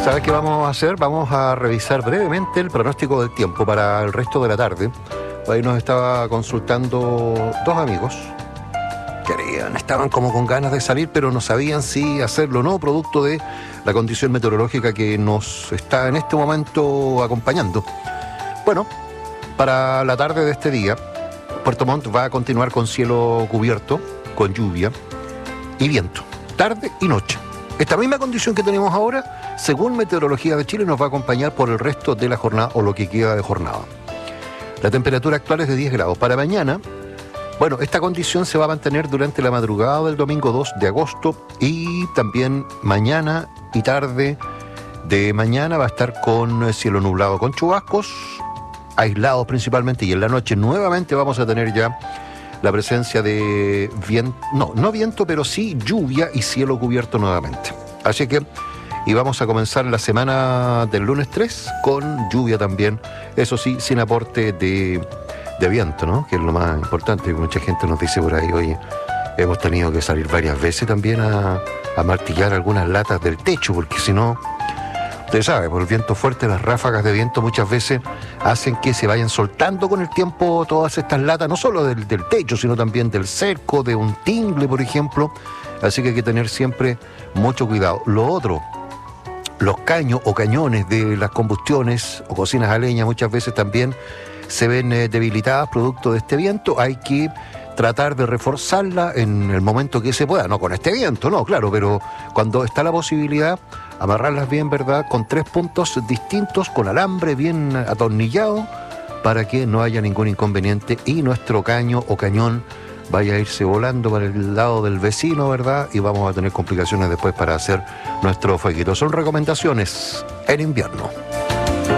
¿Sabes qué vamos a hacer? Vamos a revisar brevemente el pronóstico del tiempo para el resto de la tarde. Ahí nos estaba consultando dos amigos. Estaban como con ganas de salir, pero no sabían si hacerlo o no, producto de la condición meteorológica que nos está en este momento acompañando. Bueno, para la tarde de este día, Puerto Montt va a continuar con cielo cubierto, con lluvia y viento, tarde y noche. Esta misma condición que tenemos ahora, según Meteorología de Chile, nos va a acompañar por el resto de la jornada o lo que queda de jornada. La temperatura actual es de 10 grados. Para mañana, bueno, esta condición se va a mantener durante la madrugada del domingo 2 de agosto y también mañana y tarde de mañana va a estar con cielo nublado, con chubascos aislados principalmente, y en la noche nuevamente vamos a tener ya la presencia de viento, no viento, pero sí lluvia y cielo cubierto nuevamente. Así que, y vamos a comenzar la semana del lunes 3 con lluvia también, eso sí, sin aporte de viento, ¿no? Que es lo más importante. Mucha gente nos dice por ahí, oye, hemos tenido que salir varias veces también a martillar algunas latas del techo, porque si no, usted sabe, por el viento fuerte, las ráfagas de viento muchas veces hacen que se vayan soltando con el tiempo todas estas latas, no solo del techo, sino también del cerco, de un tingle, por ejemplo. Así que hay que tener siempre mucho cuidado. Lo otro, los caños o cañones de las combustiones o cocinas a leña muchas veces también se ven debilitadas producto de este viento. Hay que tratar de reforzarla en el momento que se pueda, no con este viento, no, claro, pero cuando está la posibilidad, amarrarlas bien, ¿verdad?, con 3 puntos distintos, con alambre bien atornillado, para que no haya ningún inconveniente y nuestro caño o cañón vaya a irse volando para el lado del vecino, ¿verdad?, y vamos a tener complicaciones después para hacer nuestro fueguito. Son recomendaciones en invierno.